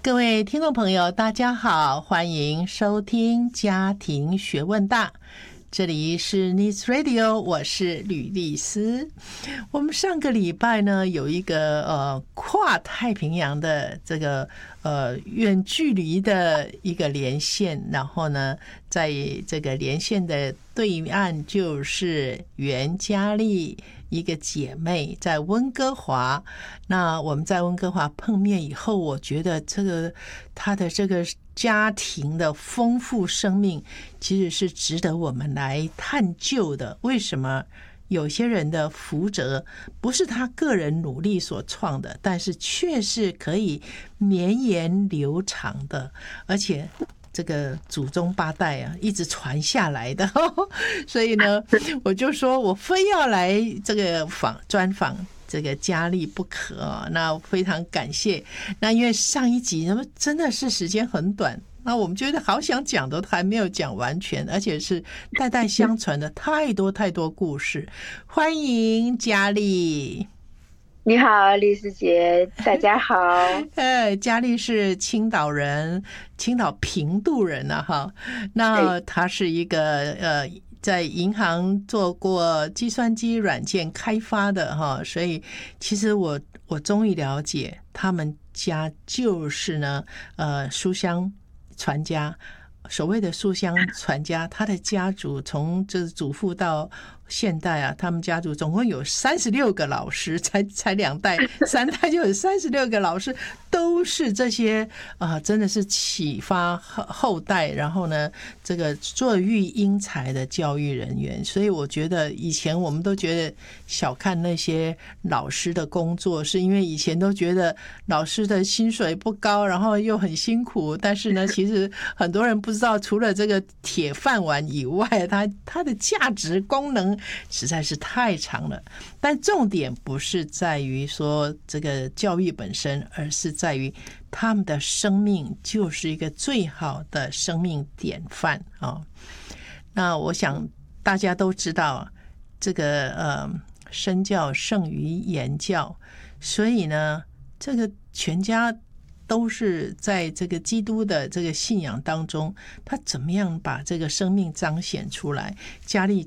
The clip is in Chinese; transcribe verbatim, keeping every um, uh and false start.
各位听众朋友大家好，欢迎收听家庭学问大，这里是 News Radio， 我是吕丽丝。我们上个礼拜呢有一个呃跨太平洋的这个呃远距离的一个连线，然后呢在这个连线的对岸就是袁嘉丽一个姐妹在温哥华。那我们在温哥华碰面以后，我觉得这个她的这个家庭的丰富生命其实是值得我们来探究的。为什么有些人的福泽不是他个人努力所创的，但是却是可以绵延流长的，而且这个祖宗八代啊一直传下来的所以呢我就说我非要来这个访专访这个嘉丽不可。那非常感谢，那因为上一集那么真的是时间很短，那我们觉得好想讲的还没有讲完全，而且是代代相传的太多太多故事。欢迎嘉丽。 你好，丽丝姐，大家好。 呃，嘉丽是青岛人，青岛平度人啊，哈。那他是一个呃，在银行做过计算机软件开发的哈，所以其实我我终于了解他们家就是呢，呃，书香传家。所谓的书香传家，他的家族从这祖父到现代啊，他们家族总共有三十六个老师，才才两代，三代就有三十六个老师，都是这些啊、呃，真的是启发后代，然后呢，这个做育英才的教育人员。所以我觉得以前我们都觉得小看那些老师的工作，是因为以前都觉得老师的薪水不高，然后又很辛苦。但是呢，其实很多人不知道，除了这个铁饭碗以外，它它的价值功能实在是太长了。但重点不是在于说这个教育本身，而是在于他们的生命就是一个最好的生命典范啊。那我想大家都知道，这个呃身教胜于言教，所以呢，这个全家都是在这个基督的这个信仰当中，他怎么样把这个生命彰显出来？嘉丽